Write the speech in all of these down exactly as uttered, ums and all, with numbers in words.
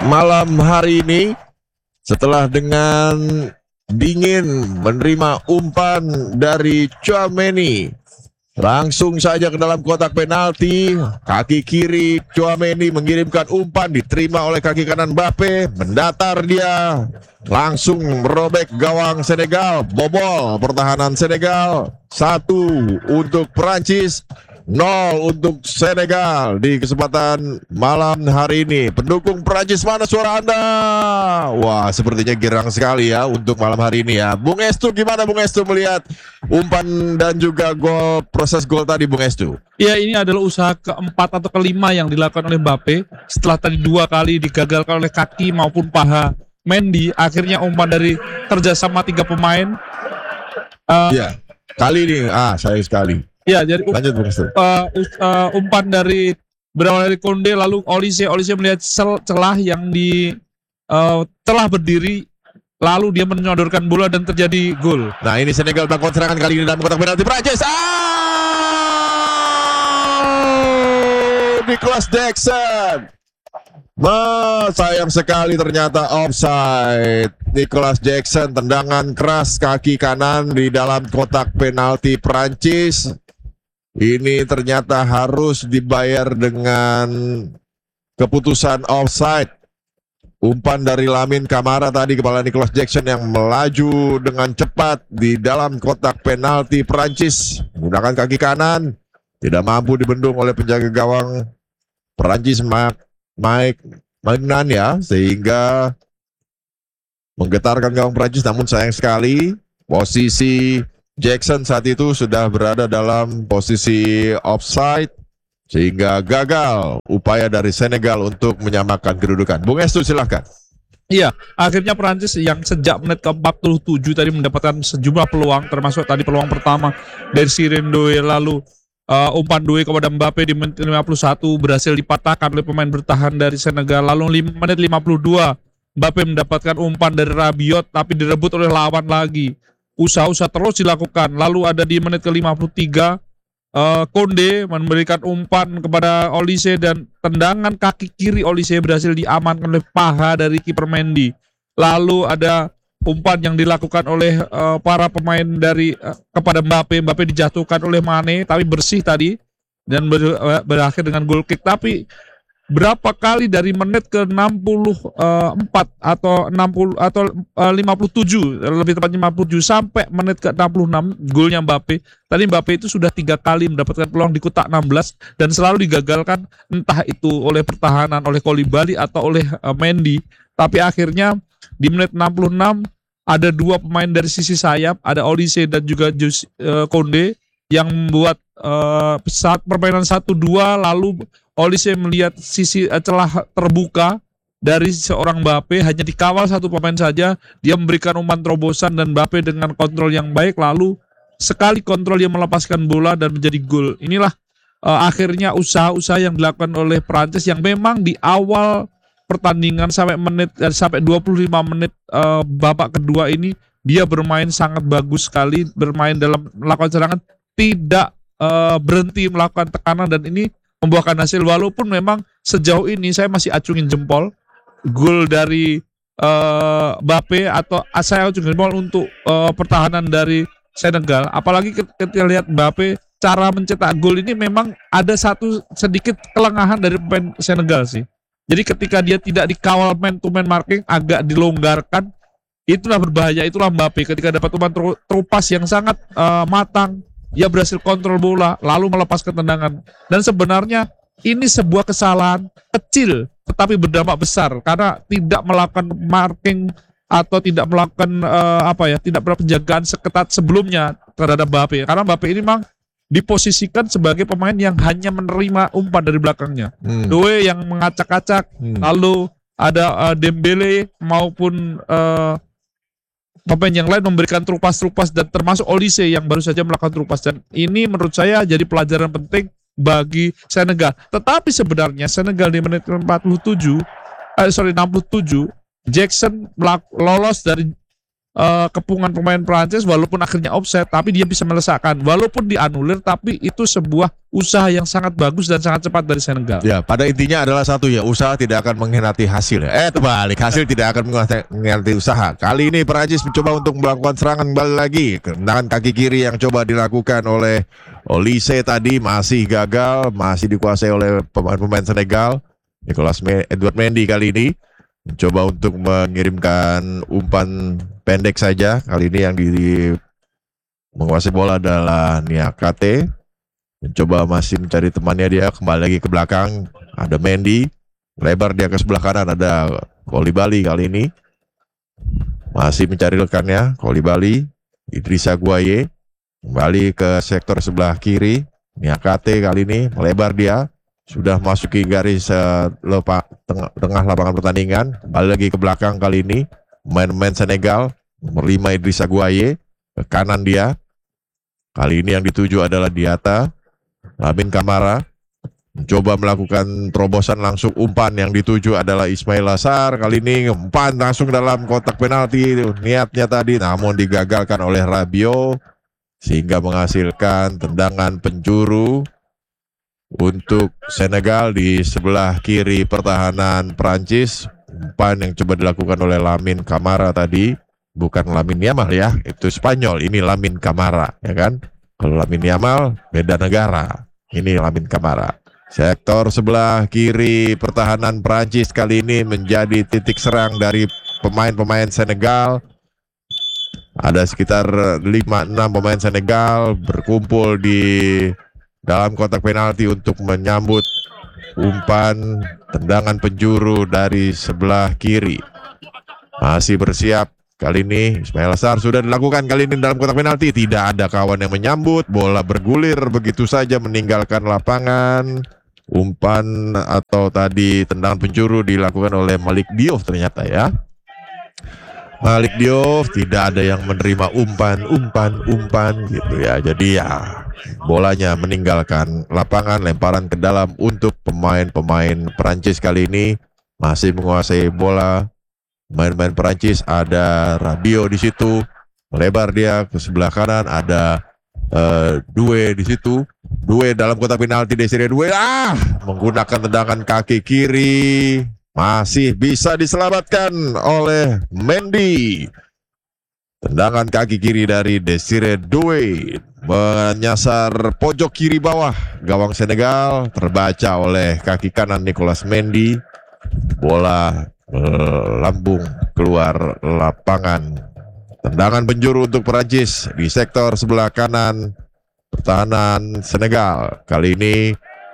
malam hari ini setelah dengan dingin menerima umpan dari Tchouaméni. Langsung saja ke dalam kotak penalti, kaki kiri Tchouaméni mengirimkan umpan, diterima oleh kaki kanan Mbappe, mendatar dia, langsung merobek gawang Senegal, bobol pertahanan Senegal. Satu untuk Perancis, nol untuk Senegal di kesempatan malam hari ini. Pendukung Perancis, mana suara Anda? Wah, sepertinya girang sekali ya untuk malam hari ini ya. Bung Estu, gimana Bung Estu melihat umpan dan juga gol, proses gol tadi Bung Estu? Ya, ini adalah usaha keempat atau kelima yang dilakukan oleh Mbappe. Setelah tadi dua kali digagalkan oleh kaki maupun paha Mendy, akhirnya umpan dari kerjasama tiga pemain. Uh, ya, kali ini ah sayang sekali. Ya, jadi lanjut Bung Estu. Uh, uh, umpan dari berawal dari Konde, lalu Olise, Olise melihat sel, celah yang di uh, telah berdiri, lalu dia menyodorkan bola dan terjadi gol. Nah, ini Senegal melakukan serangan kali ini dalam kotak penalti Prancis. Ah! Nicolas Jackson. Bah, sayang sekali ternyata offside. Nicolas Jackson, tendangan keras kaki kanan di dalam kotak penalti Prancis. Ini ternyata harus dibayar dengan keputusan offside. Umpan dari Lamine Camara tadi kepala Nicolas Jackson yang melaju dengan cepat di dalam kotak penalti Prancis. Menggunakan kaki kanan, tidak mampu dibendung oleh penjaga gawang Prancis Mike Maignan ya, sehingga menggetarkan gawang Prancis. Namun sayang sekali posisi Jackson saat itu sudah berada dalam posisi offside, sehingga gagal upaya dari Senegal untuk menyamakan kedudukan. Bung Estu, silahkan. Iya, akhirnya Prancis yang sejak menit ke empat puluh tujuh tadi mendapatkan sejumlah peluang, termasuk tadi peluang pertama dari Sirén Doué, lalu uh, umpan Doué kepada Mbappe di menit lima puluh satu berhasil dipatahkan oleh pemain bertahan dari Senegal. Lalu menit lima puluh dua Mbappe mendapatkan umpan dari Rabiot tapi direbut oleh lawan lagi. Usaha-usaha terus dilakukan. Lalu ada di menit ke lima puluh tiga uh, Konde memberikan umpan kepada Olise dan tendangan kaki kiri Olise berhasil diamankan oleh paha dari kiper Mendy. Lalu ada umpan yang dilakukan oleh uh, para pemain dari uh, kepada Mbappe. Mbappe dijatuhkan oleh Mane tapi bersih tadi dan ber, uh, berakhir dengan goal kick. Tapi berapa kali dari menit ke enam puluh empat atau enam puluh atau uh, lima puluh tujuh, lebih tepatnya lima puluh tujuh sampai menit ke enam puluh enam golnya Mbappe. Tadi Mbappe itu sudah tiga kali mendapatkan peluang di kotak enam belas dan selalu digagalkan, entah itu oleh pertahanan, oleh Koulibaly atau oleh uh, Mendy. Tapi akhirnya di menit enam puluh enam ada dua pemain dari sisi sayap, ada Olise dan juga Jus, uh, Konde yang membuat uh, saat permainan satu dua, lalu Olise melihat sisi uh, celah terbuka dari seorang Mbappe, hanya dikawal satu pemain saja, dia memberikan umpan terobosan dan Mbappe dengan kontrol yang baik, lalu sekali kontrol dia melepaskan bola dan menjadi gol. Inilah uh, akhirnya usaha-usaha yang dilakukan oleh Prancis yang memang di awal pertandingan sampai menit eh, sampai dua puluh lima menit uh, babak kedua ini dia bermain sangat bagus sekali, bermain dalam melakukan serangan, tidak uh, berhenti melakukan tekanan, dan ini membuahkan hasil. Walaupun memang sejauh ini saya masih acungin jempol gol dari uh, Mbappe, atau saya acungin jempol untuk uh, pertahanan dari Senegal. Apalagi ketika lihat Mbappe cara mencetak gol ini memang ada satu sedikit kelengahan dari pemain Senegal sih. Jadi ketika dia tidak dikawal man to man marking, agak dilonggarkan, itulah berbahaya. Itulah Mbappe ketika dapat umpan terupas yang sangat uh, matang, dia berhasil kontrol bola lalu melepaskan tendangan. Dan sebenarnya ini sebuah kesalahan kecil tetapi berdampak besar karena tidak melakukan marking atau tidak melakukan uh, apa ya, tidak berpenjagaan seketat sebelumnya terhadap Mbappe. Karena Mbappe ini memang diposisikan sebagai pemain yang hanya menerima umpan dari belakangnya. Hmm. Doué yang mengacak-acak, hmm. lalu ada uh, Dembele maupun uh, pemain yang lain memberikan terupas-terupas, dan termasuk Olise yang baru saja melakukan terupas. Dan ini menurut saya jadi pelajaran penting bagi Senegal. Tetapi sebenarnya Senegal di menit empat puluh tujuh, eh, sorry enam puluh tujuh, Jackson lolos dari uh, kepungan pemain Prancis walaupun akhirnya offset, tapi dia bisa melesakkan walaupun dianulir, tapi itu sebuah usaha yang sangat bagus dan sangat cepat dari Senegal. Ya, pada intinya adalah satu ya, usaha tidak akan mengkhianati hasil. Eh, terbalik, hasil tidak akan mengkhianati usaha. Kali ini Perancis mencoba untuk melakukan serangan kembali lagi. Tendangan kaki kiri yang coba dilakukan oleh Olise tadi masih gagal, masih dikuasai oleh pemain-pemain Senegal. Nicolas Edouard Mendy kali ini mencoba untuk mengirimkan umpan pendek saja. Kali ini yang di menguasai bola adalah Niakate. Mencoba masih mencari temannya, dia kembali lagi ke belakang. Ada Mendy, lebar dia ke sebelah kanan, ada Koulibaly kali ini. Masih mencari rekannya, Koulibaly. Idrissa Gueye kembali ke sektor sebelah kiri. Niakate kali ini melebar dia. Sudah masuki garis uh, lepa, tengah, tengah lapangan pertandingan. Kembali lagi ke belakang kali ini. Pemain-pemain Senegal, nomor lima Idrissa Gueye. Ke kanan dia. Kali ini yang dituju adalah Diatta. Lamine Camara mencoba melakukan terobosan langsung umpan, yang dituju adalah Ismail Assar. Kali ini umpan langsung dalam kotak penalti niatnya tadi, namun digagalkan oleh Rabiot sehingga menghasilkan tendangan penjuru untuk Senegal di sebelah kiri pertahanan Prancis. Umpan yang coba dilakukan oleh Lamine Camara tadi, bukan Lamine Yamal ya, itu Spanyol, ini Lamine Camara ya kan. Kalau Lamine Yamal beda negara, ini Lamine Camara. Sektor sebelah kiri pertahanan Prancis kali ini menjadi titik serang dari pemain-pemain Senegal. Ada sekitar lima enam pemain Senegal berkumpul di dalam kotak penalti untuk menyambut umpan tendangan penjuru dari sebelah kiri. Masih bersiap. Kali ini Ismail Assar sudah dilakukan kali ini dalam kotak penalti. Tidak ada kawan yang menyambut. Bola bergulir begitu saja meninggalkan lapangan. Umpan atau tadi tendangan penjuru dilakukan oleh Malik Diouf ternyata ya. Malik Diouf tidak ada yang menerima umpan, umpan, umpan gitu ya. Jadi ya bolanya meninggalkan lapangan, lemparan ke dalam untuk pemain-pemain Perancis kali ini masih menguasai bola. Main-main Perancis, ada Rabiot di situ, melebar dia ke sebelah kanan, ada uh, Doué di situ, Doué dalam kotak penalti, Desire Doué ah menggunakan tendangan kaki kiri, masih bisa diselamatkan oleh Mendy. Tendangan kaki kiri dari Desire Doué menyasar pojok kiri bawah gawang Senegal, terbaca oleh kaki kanan Nicolas Mendy. Bola lambung keluar lapangan. Tendangan penjuru untuk Perancis di sektor sebelah kanan pertahanan Senegal. Kali ini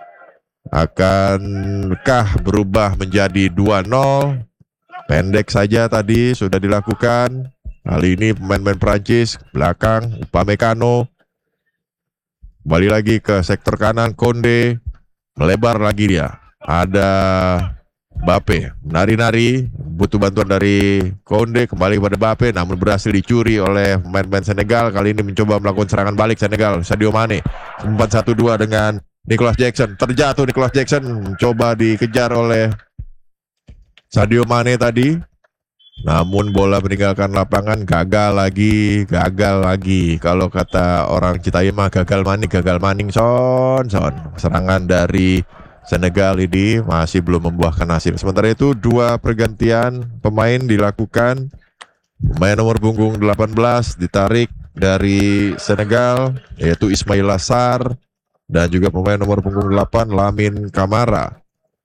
akankah berubah menjadi dua nol? Pendek saja tadi sudah dilakukan. Kali ini pemain-pemain Perancis belakang Upamecano. Kembali lagi ke sektor kanan, Konde melebar lagi dia. Ada Mbappe menari-nari, butuh bantuan dari Konde, kembali kepada Mbappe, namun berhasil dicuri oleh pemain-pemain Senegal. Kali ini mencoba melakukan serangan balik Senegal. Sadio Mane empat satu dua dengan Nicolas Jackson, terjatuh Nicolas Jackson, mencoba dikejar oleh Sadio Mane tadi, namun bola meninggalkan lapangan. Gagal lagi, gagal lagi. Kalau kata orang Citayam mah gagal maning, gagal maning son, son. Serangan dari Senegal ini masih belum membuahkan hasil. Sementara itu dua pergantian pemain dilakukan. Pemain nomor punggung delapan belas ditarik dari Senegal, yaitu Ismail Assar, dan juga pemain nomor punggung delapan Lamine Camara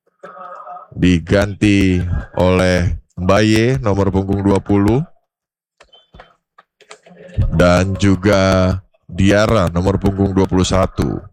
diganti oleh Mbaye nomor punggung dua puluh, dan juga Diarra nomor punggung dua puluh satu.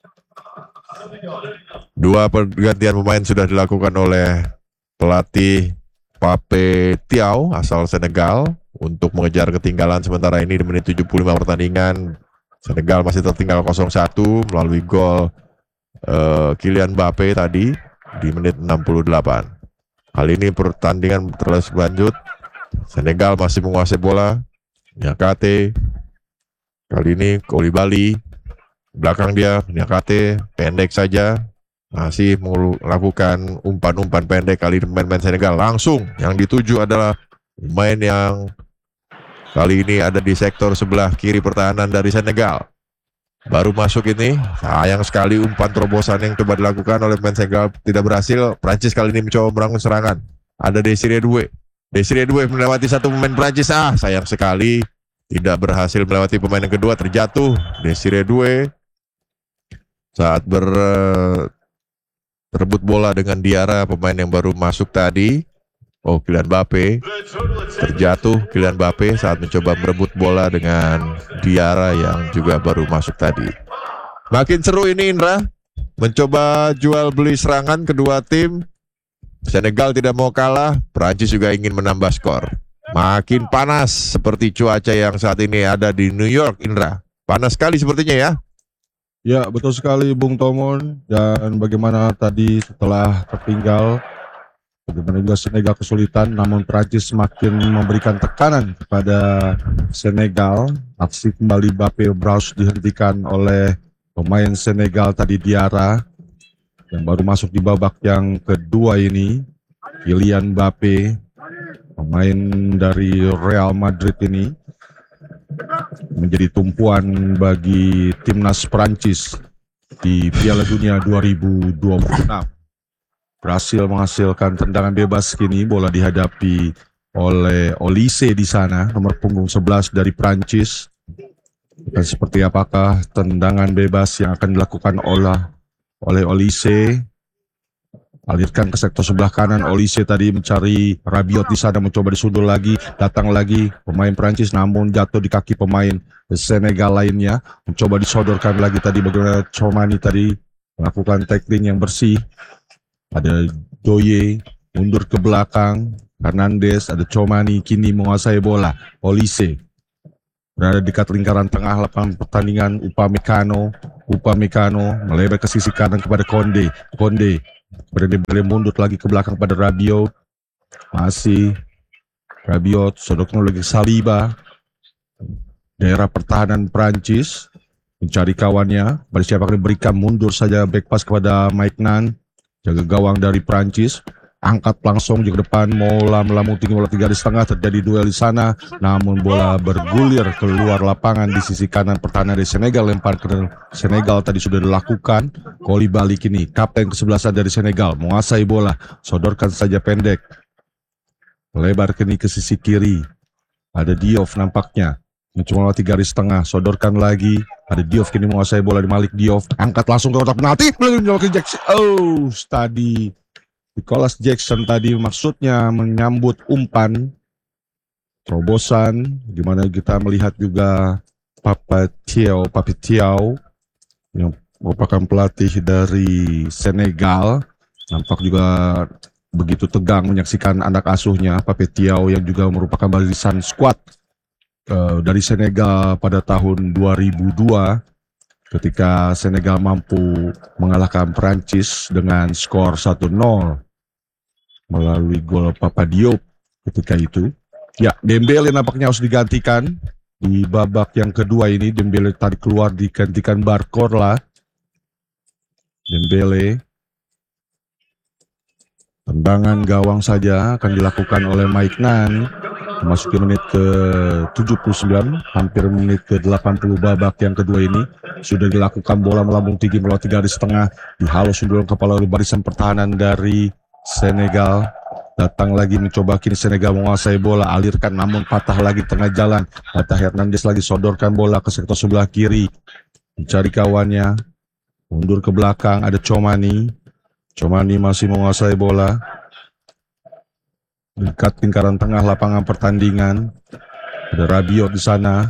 Dua pergantian pemain sudah dilakukan oleh pelatih Pape Thiaw asal Senegal untuk mengejar ketinggalan. Sementara ini di menit tujuh puluh lima pertandingan, Senegal masih tertinggal nol satu melalui gol uh, Kylian Mbappe tadi di menit enam puluh delapan. Kali ini pertandingan terus berlanjut. Senegal masih menguasai bola. Niakate. Kali ini Koulibaly. Belakang dia Niakate, pendek saja. Masih melakukan umpan-umpan pendek. Kali ini pemain-pemain Senegal langsung yang dituju adalah pemain yang Kali ini ada di sektor sebelah kiri pertahanan dari Senegal. Baru masuk ini, sayang sekali umpan terobosan yang coba dilakukan oleh pemain Senegal tidak berhasil. Prancis kali ini mencoba membangun serangan. Ada Desiree Doué. Desiree Doué melewati satu pemain Prancis. Ah, sayang sekali tidak berhasil melewati pemain yang kedua, terjatuh. Desiree Doué saat ber Terebut bola dengan Diarra, pemain yang baru masuk tadi. Oh, Kylian Mbappé terjatuh. Kylian Mbappé saat mencoba merebut bola dengan Diarra yang juga baru masuk tadi. Makin seru ini, Indra. Mencoba jual beli serangan kedua tim. Senegal tidak mau kalah, Prancis juga ingin menambah skor. Makin panas seperti cuaca yang saat ini ada di New York, Indra. Panas sekali sepertinya ya. Ya, betul sekali Bung Tomon. Dan bagaimana tadi setelah tertinggal, bagaimana juga Senegal kesulitan, namun Prancis semakin memberikan tekanan kepada Senegal. Aksi kembali Mbappé Braus dihentikan oleh pemain Senegal tadi, Diarra, yang baru masuk di babak yang kedua ini. Kylian Mbappé, pemain dari Real Madrid ini, menjadi tumpuan bagi timnas Prancis di Piala Dunia dua ribu dua puluh enam. Berhasil menghasilkan tendangan bebas, kini bola dihadapi oleh Olise di sana, nomor punggung sebelas dari Prancis. Dan seperti apakah tendangan bebas yang akan dilakukan oleh oleh Olise? Alirkan ke sektor sebelah kanan. Olise tadi mencari Rabiot di sana, mencoba disundul lagi, datang lagi pemain Prancis, namun jatuh di kaki pemain Senegal lainnya. Mencoba disodorkan lagi tadi, bagaimana Chomani tadi melakukan tackling yang bersih. Ada Doye mundur ke belakang, Hernandez, ada Chomani kini menguasai bola. Olise berada di dekat lingkaran tengah lapangan pertandingan. Upamecano, Upamecano melebar ke sisi kanan kepada Konde. Konde Berdebele mundur lagi ke belakang pada Rabiot. Masih Rabiot, sodoknya lagi Saliba. Daerah pertahanan Prancis mencari kawannya. Pada siapa akan diberikan, mundur saja back pass kepada Maignan. Jaga gawang dari Prancis. Angkat langsung ke depan, bola melambung tinggi, bola tiga garis tengah, terjadi duel di sana. Namun bola bergulir keluar lapangan di sisi kanan pertahanan dari Senegal. Lempar ke Senegal tadi sudah dilakukan. Koulibaly kini kapten kesebelasan dari Senegal menguasai bola, sodorkan saja pendek, melebar kini ke sisi kiri. Ada Diouf nampaknya mencoba melewati garis tengah, sodorkan lagi. Ada Diouf kini menguasai bola di Malik Diouf, angkat langsung ke kotak penalti. Oh, tadi Nicolas Jackson tadi maksudnya menyambut umpan terobosan, dimana kita melihat juga Papa Thiaw, Papi Thiaw yang merupakan pelatih dari Senegal, nampak juga begitu tegang menyaksikan anak asuhnya Papi Thiaw yang juga merupakan barisan skuad uh, dari Senegal pada tahun dua ribu dua ketika Senegal mampu mengalahkan Prancis dengan skor satu nol. Melalui gol Papa Diop ketika itu. Ya, Dembele nampaknya harus digantikan di babak yang kedua ini. Dembele tadi keluar, digantikan Barcola. Dembele, tendangan gawang saja akan dilakukan oleh Maignan. Memasuki menit ke tujuh puluh sembilan, hampir menit ke delapan puluh babak yang kedua ini. Sudah dilakukan, bola melambung tinggi melewati garis tengah, dihalau sundulan kepala oleh barisan pertahanan dari Senegal. Datang lagi mencoba, kini Senegal menguasai bola, alirkan namun patah lagi tengah jalan. Patah Hernandez lagi, sodorkan bola ke sektor sebelah kiri, mencari kawannya, mundur ke belakang. Ada Chomani. Chomani masih menguasai bola dekat lingkaran tengah lapangan pertandingan. Ada Rabiot di sana,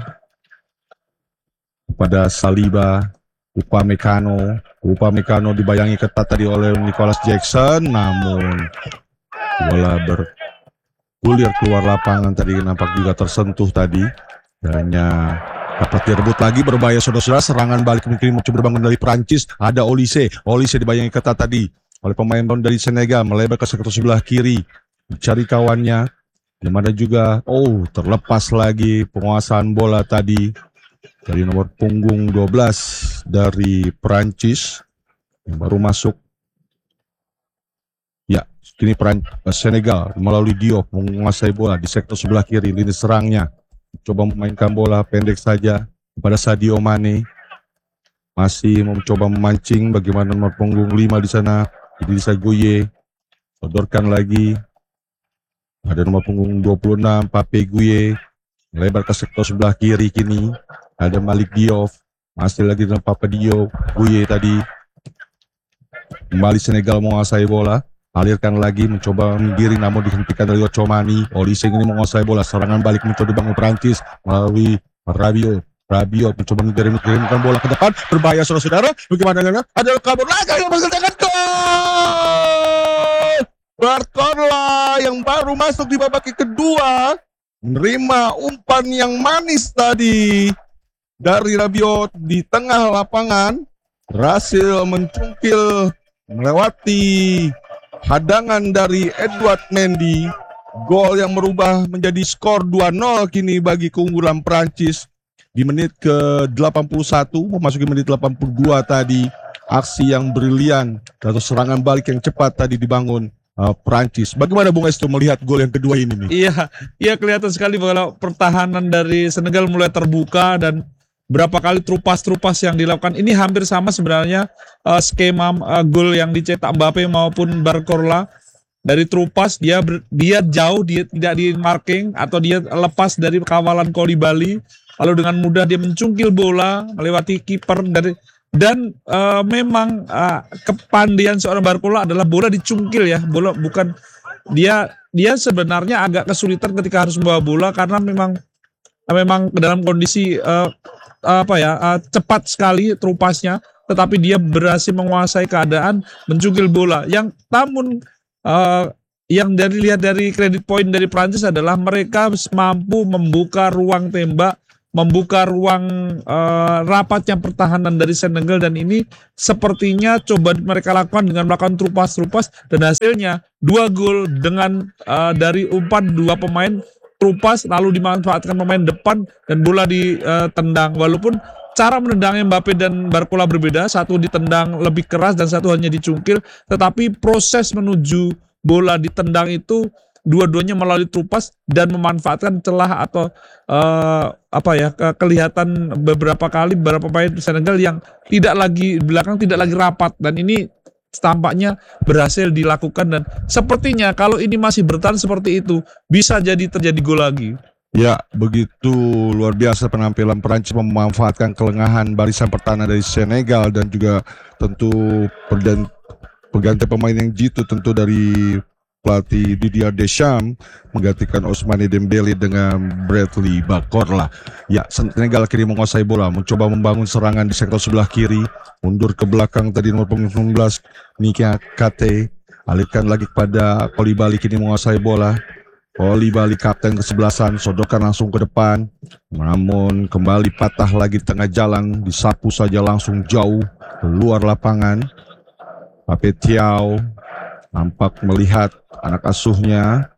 pada Saliba. Upamecano, Upamecano dibayangi ketat tadi oleh Nicolas Jackson, namun bola bergulir keluar lapangan tadi, nampak juga tersentuh tadi. Hanya dapat direbut lagi, berbahaya saudara-saudara. Serangan balik mungkin mencoba berbangun dari Prancis. Ada Olise, Olise dibayangi ketat tadi oleh pemain dari Senegal, melebar ke sektor sebelah kiri, mencari kawannya. Dimana juga, oh, terlepas lagi penguasaan bola tadi dari nomor punggung dua belas dari Prancis yang baru masuk. Ya, kini Senegal melalui Diop menguasai bola di sektor sebelah kiri, lini serangnya. coba memainkan bola pendek saja kepada Sadio Mane, masih mencoba memancing bagaimana nomor punggung lima di sana, Idrissa Gueye, sodorkan lagi, ada nomor punggung dua puluh enam Pape Gueye, melebar ke sektor sebelah kiri kini, ada Malik Diop, masih lagi dengan Pape Diop, Gueye tadi, kembali Senegal menguasai bola. Alirkan lagi, mencoba menggiring namun dihentikan dari Chouamani. Olise ini menguasai bola, serangan balik mencoba dibangun Perancis melalui Rabiot. Rabiot mencoba mengirim-kirimkan bola ke depan, berbahaya saudara-saudara. Bagaimana dengan ada kabur lagi yang mengerjakan gol. Barcola yang baru masuk di babak kedua menerima umpan yang manis tadi dari Rabiot di tengah lapangan, berhasil mencungkil melewati hadangan dari Edouard Mendy. Gol yang merubah menjadi skor dua nol kini bagi keunggulan Prancis di menit ke delapan puluh satu, memasuki menit delapan puluh dua tadi. Aksi yang brilian atau serangan balik yang cepat tadi dibangun uh, Prancis. Bagaimana Bung Estu melihat gol yang kedua ini nih? Iya, iya kelihatan sekali bahwa pertahanan dari Senegal mulai terbuka dan berapa kali trupas-trupas yang dilakukan ini hampir sama sebenarnya uh, skema uh, gol yang dicetak Mbappe maupun Barcola. Dari trupas dia ber, dia jauh, dia tidak di marking atau dia lepas dari kawalan Koulibaly, lalu dengan mudah dia mencungkil bola melewati kiper dari dan uh, memang uh, kepandian seorang Barcola adalah bola dicungkil ya, bola bukan dia dia sebenarnya agak kesulitan ketika harus membawa bola karena memang memang dalam kondisi uh, apa ya uh, cepat sekali trupasnya, tetapi dia berhasil menguasai keadaan mencungkil bola. Yang namun uh, yang dari lihat dari kredit point dari Prancis adalah mereka mampu membuka ruang tembak, membuka ruang uh, rapatnya pertahanan dari Senegal, dan ini sepertinya coba mereka lakukan dengan melakukan trupas-trupas dan hasilnya dua gol dengan uh, dari umpan dua pemain trupas lalu dimanfaatkan pemain depan dan bola ditendang. Walaupun cara menendangnya Mbappe dan Barcola berbeda, satu ditendang lebih keras dan satu hanya dicungkil, tetapi proses menuju bola ditendang itu dua-duanya melalui trupas dan memanfaatkan celah atau uh, apa ya ke kelihatan beberapa kali beberapa pemain Senegal yang tidak lagi belakang tidak lagi rapat, dan ini tampaknya berhasil dilakukan dan sepertinya kalau ini masih bertahan seperti itu bisa jadi terjadi gol lagi. Ya, begitu luar biasa penampilan Perancis memanfaatkan kelengahan barisan pertahanan dari Senegal dan juga tentu pergantian pemain yang jitu tentu dari pelatih Didier Deschamps menggantikan Ousmane Dembele dengan Bradley Barcola. Ya, Senegal kini menguasai bola, mencoba membangun serangan di sektor sebelah kiri, mundur ke belakang tadi nomor punggung sembilan belas Nikia Kate, alihkan lagi kepada Koulibaly kini menguasai bola. Koulibaly kapten kesebelasan, sodorkan langsung ke depan, namun kembali patah lagi di tengah jalan, disapu saja langsung jauh keluar lapangan. Pape Thiaw nampak melihat anak asuhnya.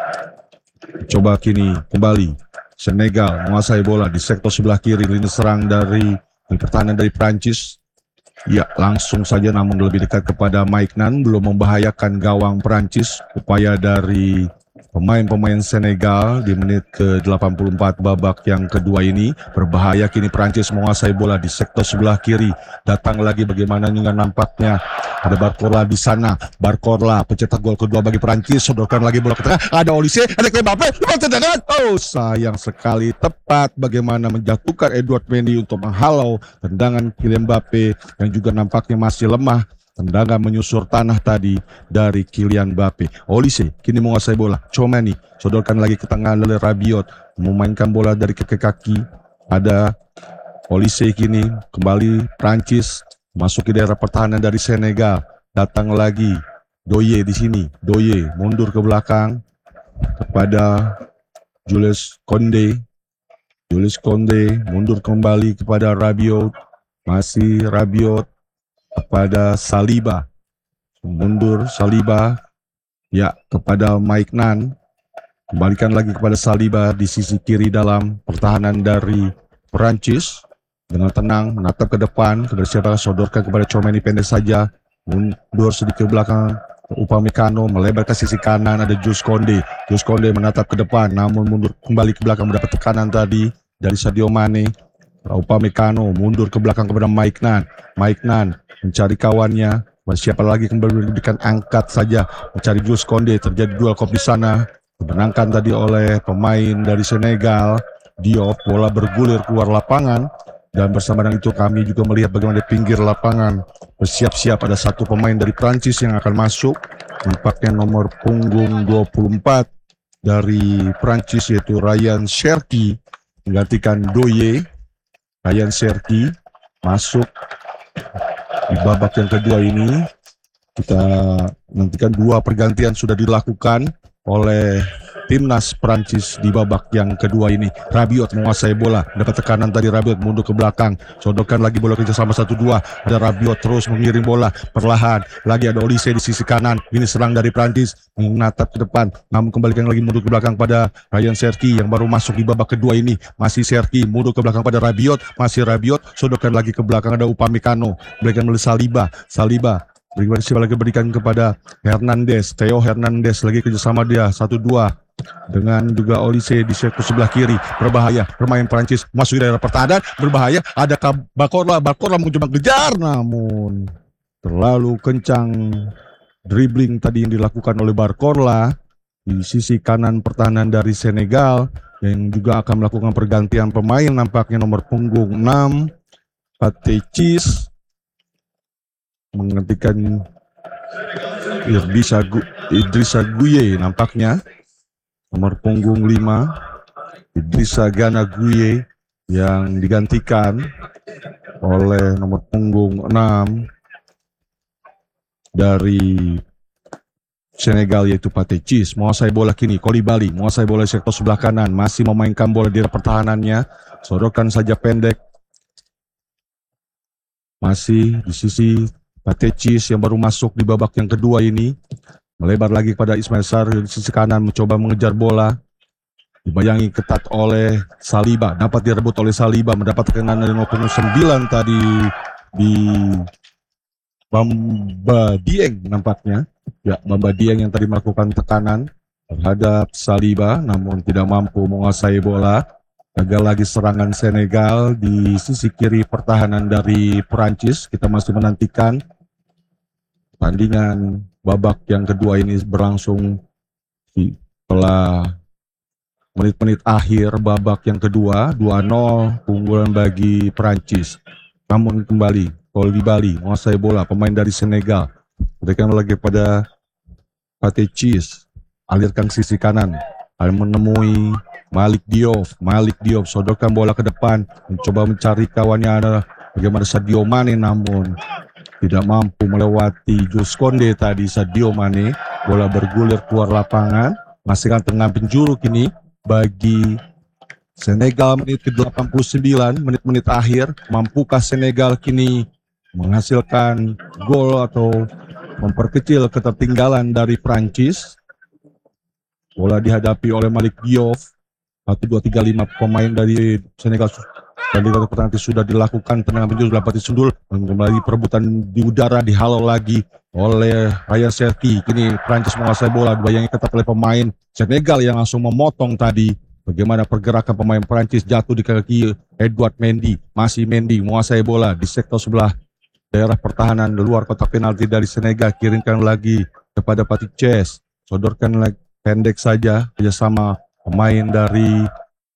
Coba kini kembali Senegal menguasai bola di sektor sebelah kiri, lini serang dari pertahanan dari Prancis. Ya, langsung saja namun lebih dekat kepada Maignan, belum membahayakan gawang Prancis. Upaya dari pemain-pemain Senegal di menit ke delapan puluh empat babak yang kedua ini berbahaya. Kini Prancis menguasai bola di sektor sebelah kiri. Datang lagi bagaimana dengan nampaknya ada Barcola di sana. Barcola pencetak gol kedua bagi Prancis, sodorkan lagi bola ke tengah. Ada Olise, ada Mbappe, tendangan. Oh, sayang sekali tepat bagaimana menjatuhkan Edouard Mendy untuk menghalau tendangan Kylian Mbappe yang juga nampaknya masih lemah. Tendangan menyusur tanah tadi dari Kylian Mbappe. Olise kini menguasai bola. Chouamani sodorkan lagi ke tengah oleh Rabiot, memainkan bola dari kaki kaki. Ada Olise kini kembali Prancis masuki daerah pertahanan dari Senegal. Datang lagi Doye di sini. Doye mundur ke belakang kepada Jules Koundé. Jules Koundé mundur kembali kepada Rabiot. Masih Rabiot kepada Saliba, mundur Saliba, ya kepada Maignan, kembalikan lagi kepada Saliba di sisi kiri dalam pertahanan dari Perancis, dengan tenang menatap ke depan, kepada siapa sodorkan kepada Chouamani pendek saja, mundur sedikit ke belakang Upamecano melebar ke sisi kanan, ada Jules Koundé. Jules Koundé menatap ke depan, namun mundur kembali ke belakang mendapat tekanan tadi dari Sadio Mane. Upamecano mundur ke belakang kepada Mike Nan. Mike Nan mencari kawannya. Siapa lagi kembali diberikan angkat saja mencari Jules Koundé. Terjadi duel kop di sana. Dimenangkan tadi oleh pemain dari Senegal. Diop, bola bergulir keluar lapangan. Dan bersama dengan itu kami juga melihat bagaimana di pinggir lapangan bersiap-siap ada satu pemain dari Prancis yang akan masuk. Nampaknya nomor punggung dua puluh empat dari Prancis yaitu Ryan Cherki menggantikan Doye. Ryan Cherki masuk di babak yang kedua ini. Kita nantikan dua pergantian sudah dilakukan oleh timnas Prancis di babak yang kedua ini. Rabiot menguasai bola, dapat tekanan tadi Rabiot mundur ke belakang, sodorkan lagi bola kerjasama satu dua. Ada Rabiot terus mengirim bola perlahan, lagi ada Olise di sisi kanan. Ini serang dari Prancis menatap ke depan, namun kembalikan lagi mundur ke belakang pada Ryan Cherki yang baru masuk di babak kedua ini. Masih Cherki mundur ke belakang pada Rabiot, masih Rabiot sodorkan lagi ke belakang, ada Upamecano berikan oleh Saliba. Saliba berikan siapa lagi berikan kepada Hernandez, Theo Hernandez lagi kerjasama dia satu dua dengan juga Olise di sektor sebelah kiri. Berbahaya pemain Prancis masuk di daerah pertahanan, berbahaya. Ada Bakorla, Bakorla mencoba kejar namun terlalu kencang dribbling tadi yang dilakukan oleh Bakorla di sisi kanan pertahanan dari Senegal, yang juga akan melakukan pergantian pemain. Nampaknya nomor punggung enam Patecis menggantikan Idrissa Idrissa Gueye nampaknya. Nomor punggung lima Idrissa Gana Gueye yang digantikan oleh nomor punggung enam dari Senegal yaitu Patecis. Menguasai bola kini Koulibaly, menguasai bola di sektor sebelah kanan, masih memainkan bola di pertahanannya, sodorkan saja pendek. Masih di sisi Patecis yang baru masuk di babak yang kedua ini. Melebar lagi pada Ismail Sarr di sisi kanan mencoba mengejar bola. Dibayangi ketat oleh Saliba. Dapat direbut oleh Saliba. Mendapat tekanan dari nomor sembilan tadi di Bamba Dieng nampaknya. Ya, Bamba Dieng yang tadi melakukan tekanan terhadap Saliba namun tidak mampu menguasai bola. Gagal lagi serangan Senegal di sisi kiri pertahanan dari Perancis. Kita masih menantikan pertandingan babak yang kedua ini berlangsung setelah menit-menit akhir babak yang kedua. Dua nol keunggulan bagi Perancis. Namun kembali Koulibaly menguasai bola, pemain dari Senegal. Berikan lagi pada Patecis, alirkan sisi kanan, menemui Malik Diop. Malik Diop sodorkan bola ke depan, mencoba mencari kawannya ada bagaimana Sadio Mane namun tidak mampu melewati Jules Koundé tadi. Sadio Mane, bola bergulir keluar lapangan, masih kan tengah penjuru kini bagi Senegal. Menit ke delapan puluh sembilan, menit-menit akhir. Mampukah Senegal kini menghasilkan gol atau memperkecil ketertinggalan dari Prancis? Bola dihadapi oleh Malik Diop. Satu, dua, tiga, lima pemain dari Senegal dan di pertandingan sudah dilakukan. Tendangan penjuru dapat disundul, kembali perebutan di udara, dihalau lagi oleh Ryan Cherki. Kini Prancis menguasai bola, dibayangi ketat oleh pemain Senegal yang langsung memotong tadi. Bagaimana pergerakan pemain Prancis, jatuh di kaki Edouard Mendy. Masih Mendy menguasai bola di sektor sebelah daerah pertahanan luar kotak penalti dari Senegal. Kirimkan lagi kepada Patecis, sodorkan lagi pendek saja kerjasama pemain dari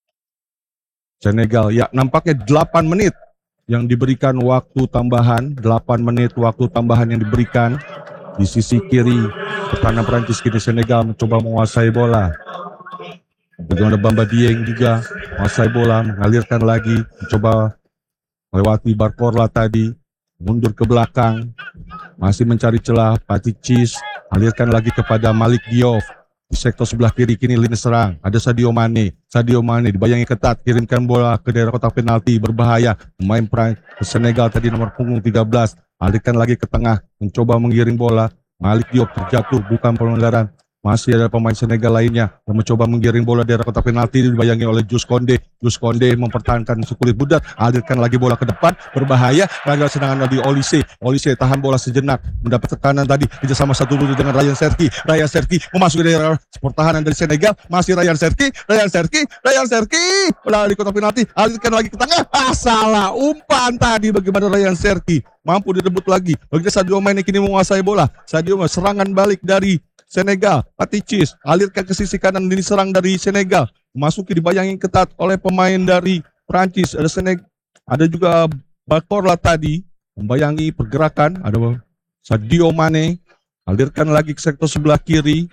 Senegal. Ya, nampaknya delapan menit yang diberikan waktu tambahan, delapan menit waktu tambahan yang diberikan di sisi kiri pertahanan Prancis. Kini Senegal mencoba menguasai bola. Bagaimana Bamba Dieng juga menguasai bola, mengalirkan lagi, mencoba melewati Bakorla tadi, mundur ke belakang, masih mencari celah. Patecis alirkan lagi kepada Malik Diop. Di sektor sebelah kiri kini lini serang, ada Sadio Mane. Sadio Mane dibayangi ketat, kirimkan bola ke daerah kotak penalti, berbahaya. Pemain Senegal tadi nomor punggung tiga belas, alirkan lagi ke tengah, mencoba mengiring bola. Malik Diop terjatuh, bukan pelanggaran. Masih ada pemain Senegal lainnya yang mencoba menggiring bola di arah kotak penalti, dibayangi oleh Jus Konde. Jus Konde mempertahankan sekulit budak, alirkan lagi bola ke depan, berbahaya, gagal serangan dari Olise. Olise tahan bola sejenak, mendapat tekanan tadi, kerjasama satu dulu dengan Ryan Serki. Ryan Serki memasuki daerah pertahanan dari Senegal, masih Ryan Serki, Ryan Serki, Ryan Serki, bola di kotak penalti, alirkan lagi ke tengah, ah salah, umpan tadi bagaimana Ryan Serki, mampu direbut lagi, bagaimana Sadio Mane kini menguasai bola, Sadio Mane serangan balik dari Senegal, Aticis, alirkan ke sisi kanan, ini serang dari Senegal, masuki dibayangin ketat oleh pemain dari Prancis, ada Senegal, ada juga Bakorla tadi, membayangi pergerakan, ada Sadio Mane, alirkan lagi ke sektor sebelah kiri,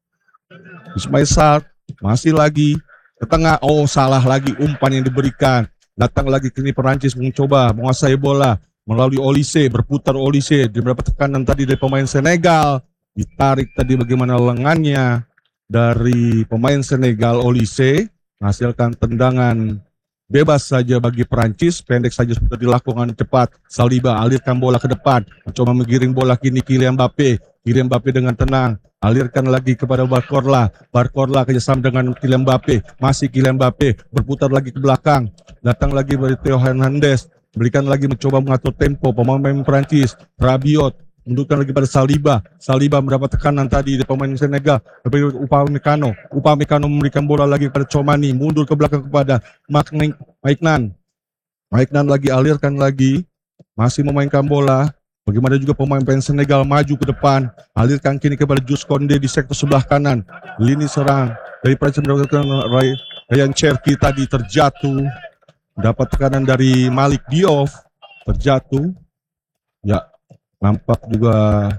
Ismail Sarr, masih lagi ke tengah, oh salah lagi umpan yang diberikan, datang lagi ke sini Prancis mencoba menguasai bola, melalui Olise, berputar Olise, dia mendapat tekanan tadi dari pemain Senegal, ditarik tadi bagaimana lengannya dari pemain Senegal Olise, menghasilkan tendangan bebas saja bagi Prancis, pendek saja sudah dilakukan cepat. Saliba alirkan bola ke depan, mencoba menggiring bola kini Kylian Mbappe, Kylian Mbappe dengan tenang, alirkan lagi kepada Barcola, Barcola kerjasama dengan Kylian Mbappe, masih Kylian Mbappe, berputar lagi ke belakang, datang lagi dari Theo Hernandez, berikan lagi mencoba mengatur tempo, pemain Prancis, Rabiot, mendukung lagi pada Saliba. Saliba mendapat tekanan tadi dari pemain Senegal. Tapi Upamecano, Upamecano memberikan bola lagi kepada Chomani, mundur ke belakang kepada Maignan. Maignan lagi alirkan lagi, masih memainkan bola. Bagaimana juga pemain-pemain Senegal maju ke depan, alirkan kini kepada Jus Konde di sektor sebelah kanan. Lini serang dari Prancis mendapatkan Ryan Cherki tadi terjatuh. Dapat tekanan dari Malik Diouf, terjatuh. Ya, nampak juga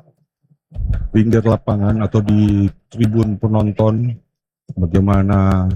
pinggir lapangan atau di tribun penonton bagaimana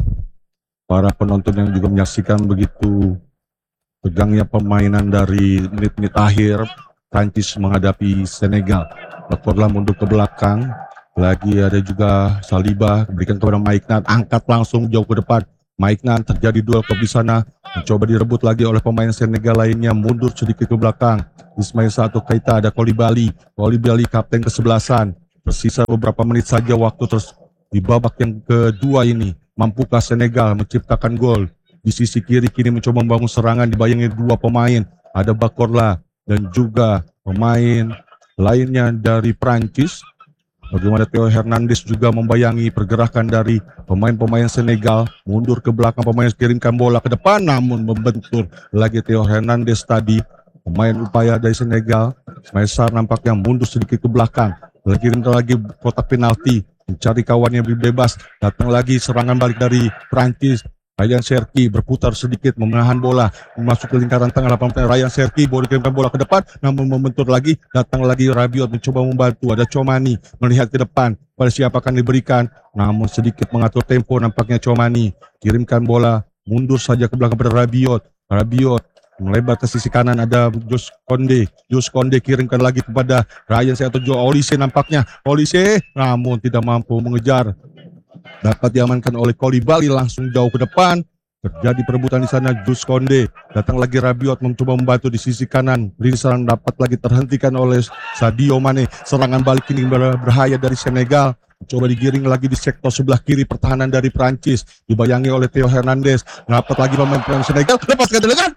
para penonton yang juga menyaksikan begitu tegangnya permainan dari menit-menit akhir Prancis menghadapi Senegal. Bakorla mundur ke belakang, lagi ada juga Saliba berikan kepada Maignan, angkat langsung jauh ke depan. Maignan terjadi duel ke di sana, mencoba direbut lagi oleh pemain Senegal lainnya, mundur sedikit ke belakang. Ismail Satu Keita, ada Koulibaly, Koulibaly kapten kesebelasan. Tersisa beberapa menit saja waktu terus di babak yang kedua ini. Mampukah Senegal menciptakan gol? Di sisi kiri kini mencoba membangun serangan dibayangi dua pemain, ada Bakorla dan juga pemain lainnya dari Prancis. Bagaimana Theo Hernandez juga membayangi pergerakan dari pemain-pemain Senegal, mundur ke belakang, pemain kirimkan bola ke depan, namun membentur lagi Theo Hernandez tadi, pemain upaya dari Senegal. Ismail Sarr nampaknya mundur sedikit ke belakang, kirimkan lagi kotak penalti, mencari kawannya lebih bebas, datang lagi serangan balik dari Prancis. Ryan Cherki berputar sedikit, memenahan bola, masuk ke lingkaran tengah lapangan. Ryan Cherki boleh kirimkan bola ke depan, namun membentur lagi, datang lagi Rabiot mencoba membantu. Ada Chomani melihat ke depan, pada siapa akan diberikan, namun sedikit mengatur tempo nampaknya Chomani. Kirimkan bola, mundur saja ke belakang pada Rabiot. Rabiot melebar ke sisi kanan, ada Jus Konde. Jus Konde kirimkan lagi kepada Ryan Cherki atau Joe Olise nampaknya. Olise namun tidak mampu mengejar. Dapat diamankan oleh Koulibaly langsung jauh ke depan. Terjadi perebutan di sana. Jus Konde, datang lagi Rabiot mencoba membantu di sisi kanan. Lini serang dapat lagi terhentikan oleh Sadio Mane. Serangan balik ini berbahaya dari Senegal. Coba digiring lagi di sektor sebelah kiri pertahanan dari Prancis. Dibayangi oleh Theo Hernandez. Dapat lagi pemain Senegal. Lepaskan dengan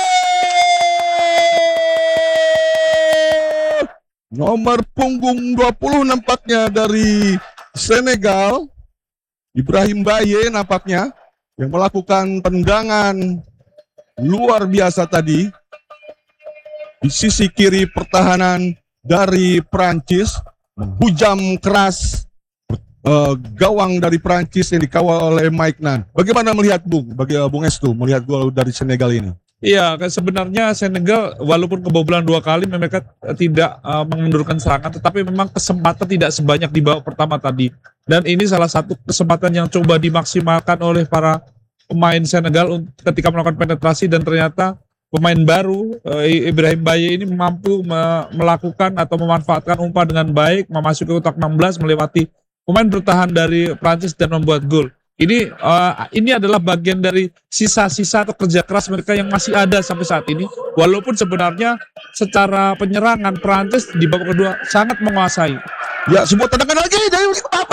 nomor punggung dua puluh nampaknya dari Senegal. Ibrahim Baye nampaknya yang melakukan tendangan luar biasa tadi di sisi kiri pertahanan dari Prancis, menghujam keras uh, gawang dari Prancis yang dikawal oleh Maignan. Bagaimana melihat Bung, bagi uh, Bung Estu melihat gol dari Senegal ini? Iya, kan sebenarnya Senegal walaupun kebobolan dua kali mereka tidak uh, mengendurkan serangan, tetapi memang kesempatan tidak sebanyak di babak pertama tadi. Dan ini salah satu kesempatan yang coba dimaksimalkan oleh para pemain Senegal ketika melakukan penetrasi, dan ternyata pemain baru uh, Ibrahim Baye ini mampu me- melakukan atau memanfaatkan umpan dengan baik, memasuki kotak enam belas, melewati pemain bertahan dari Prancis dan membuat gol. Ini uh, ini adalah bagian dari sisa-sisa atau kerja keras mereka yang masih ada sampai saat ini. Walaupun sebenarnya secara penyerangan Prancis di babak kedua sangat menguasai. Ya, sebuah tendangan lagi dari apa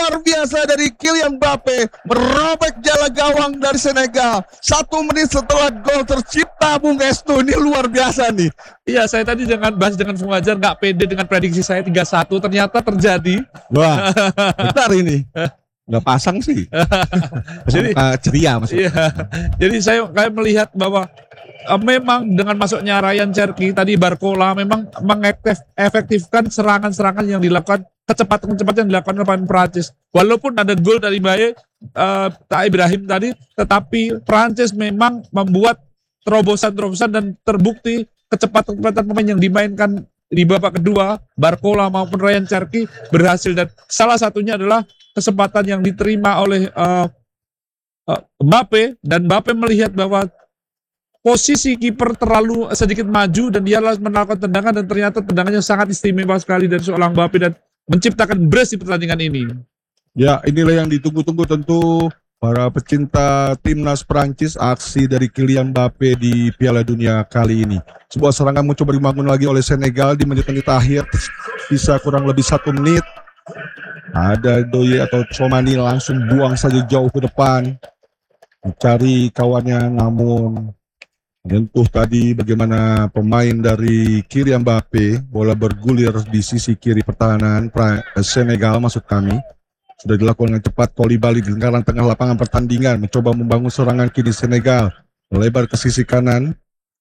luar biasa dari Kylian Mbappe merobek jala gawang dari Senegal. Satu menit setelah gol tercipta, Bung Estu, ini luar biasa nih. Iya, saya tadi dengan bahas dengan Bung Fajar nggak pede dengan prediksi saya tiga satu, ternyata terjadi. Wah, bentar ini. Nggak pasang sih. Jadi uh, ceria maksudnya. Iya, jadi saya kayak melihat bahwa uh, memang dengan masuknya Ryan Cherki tadi, Barcola memang mengefektifkan serangan-serangan yang dilakukan, kecepatan-kecepatan yang dilakukan oleh pemain Prancis. Walaupun ada gol dari Baye, uh, Tak Ibrahim tadi, tetapi Prancis memang membuat terobosan-terobosan dan terbukti kecepatan-kecepatan pemain yang dimainkan di babak kedua, Barcola maupun Ryan Cherki berhasil, dan salah satunya adalah kesempatan yang diterima oleh uh, uh, Mbappe, dan Mbappe melihat bahwa posisi kiper terlalu sedikit maju dan dia lalu melakukan tendangan, dan ternyata tendangannya sangat istimewa sekali dari seorang Mbappe dan menciptakan brace di pertandingan ini. Ya, inilah yang ditunggu-tunggu tentu para pecinta timnas Prancis, aksi dari Kylian Mbappe di Piala Dunia kali ini. Sebuah serangan mencoba dibangun lagi oleh Senegal di menit-menit akhir, sisa kurang lebih satu menit. Ada Doye atau Chomani langsung buang saja jauh ke depan, mencari kawannya, namun menyentuh tadi bagaimana pemain dari Kylian Mbappe, bola bergulir di sisi kiri pertahanan Senegal maksud kami. Sudah dilakukan dengan cepat, Koulibaly di lingkaran tengah lapangan pertandingan, mencoba membangun serangan kiri Senegal, melebar ke sisi kanan,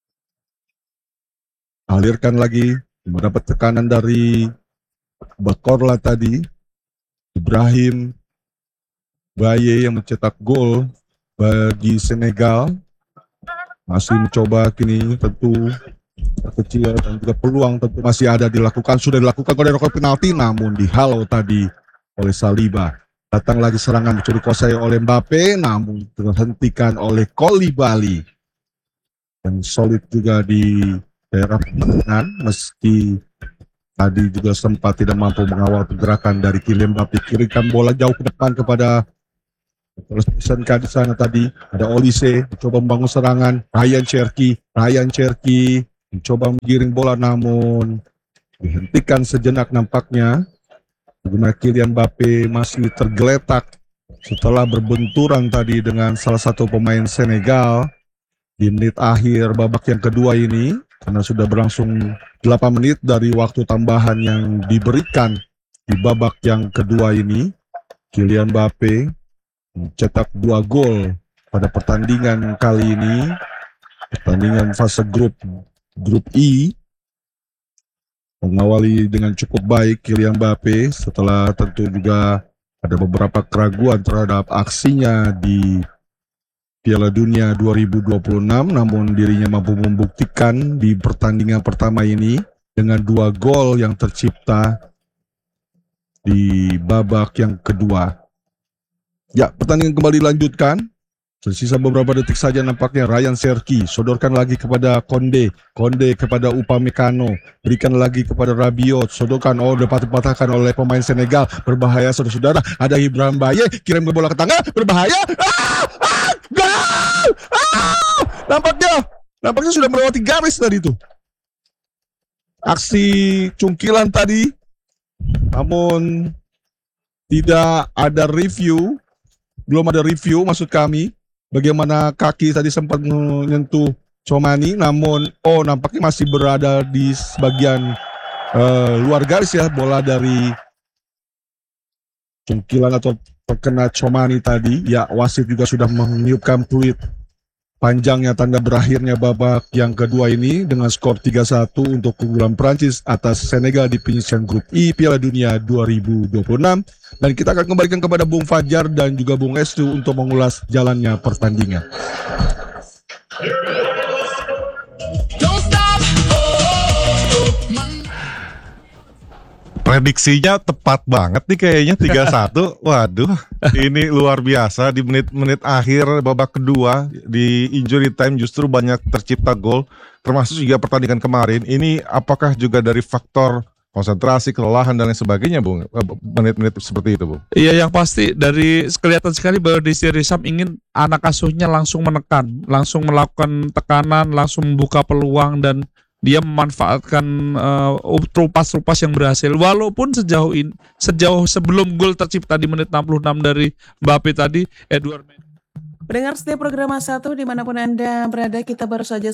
alirkan lagi, mendapat tekanan dari Bakorla tadi, Ibrahim Baye yang mencetak gol bagi Senegal, masih mencoba kini tentu kecil dan juga peluang tentu masih ada dilakukan, sudah dilakukan oleh rokok penalti, namun dihalau tadi oleh Saliba. Datang lagi serangan mencuri kuasai oleh Mbappe, namun terhentikan oleh Koulibaly. Dan solid juga di daerah pertahanan, meski tadi juga sempat tidak mampu mengawal pergerakan dari Kylian Mbappe. Kirimkan bola jauh ke depan kepada terus di sana tadi. Ada Olise mencoba membangun serangan. Ryan Cherki, Ryan Cherki mencoba menggiring bola, namun dihentikan sejenak nampaknya. Bagaimana Kylian Mbappe masih tergeletak setelah berbenturan tadi dengan salah satu pemain Senegal di menit akhir babak yang kedua ini, karena sudah berlangsung delapan menit dari waktu tambahan yang diberikan di babak yang kedua ini. Kylian Mbappe mencetak dua gol pada pertandingan kali ini, pertandingan fase grup grup I. Mengawali dengan cukup baik Kylian Mbappe setelah tentu juga ada beberapa keraguan terhadap aksinya di Piala Dunia dua ribu dua puluh enam, namun dirinya mampu membuktikan di pertandingan pertama ini dengan dua gol yang tercipta di babak yang kedua. Ya, pertandingan kembali dilanjutkan. Tersisa beberapa detik saja nampaknya. Ryan Cherki sodorkan lagi kepada Konde, Konde kepada Upamecano, berikan lagi kepada Rabiot, sodorkan, oh dapat dipatahkan oleh pemain Senegal, berbahaya saudara-saudara. Ada Ibrahim Baye, kirim bola ke tengah, berbahaya, ah, ah, gol, ah, nampaknya, nampaknya sudah melewati garis tadi itu. Aksi cungkilan tadi, namun tidak ada review, belum ada review maksud kami. Bagaimana kaki tadi sempat menyentuh Chomani, namun oh nampaknya masih berada di sebagian uh, luar garis ya, bola dari cungkilan atau terkena Chomani tadi. Ya, wasit juga sudah meniupkan peluit panjangnya tanda berakhirnya babak yang kedua ini dengan skor tiga satu untuk keunggulan Prancis atas Senegal di penyisian grup I Piala Dunia dua ribu dua puluh enam. Dan kita akan kembalikan kepada Bung Fajar dan juga Bung Estu untuk mengulas jalannya pertandingan. Prediksinya tepat banget nih kayaknya tiga satu. Waduh, ini luar biasa di menit-menit akhir babak kedua di injury time justru banyak tercipta gol, termasuk juga pertandingan kemarin. Ini apakah juga dari faktor konsentrasi, kelelahan dan lain sebagainya, Bung? Menit-menit seperti itu, Bung. Iya, yang pasti dari kelihatan sekali bahwa Desiree Sam ingin anak asuhnya langsung menekan, langsung melakukan tekanan, langsung membuka peluang, dan dia memanfaatkan uh, trupas-trupas yang berhasil. Walaupun sejauh ini, sejauh sebelum gol tercipta di menit enam puluh enam dari Mbappe tadi, Edouard Mendy. Pendengar setiap program A satu dimanapun Anda berada, kita baru saja